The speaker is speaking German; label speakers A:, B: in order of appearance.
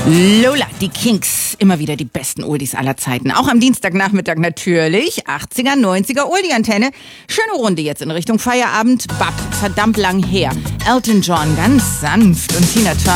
A: Lola, die Kinks, immer wieder die besten Oldies aller Zeiten. Auch am Dienstagnachmittag natürlich, 80er, 90er Oldie-Antenne. Schöne Runde jetzt in Richtung Feierabend. Verdammt lang her. Elton John, ganz sanft und Tina Turner.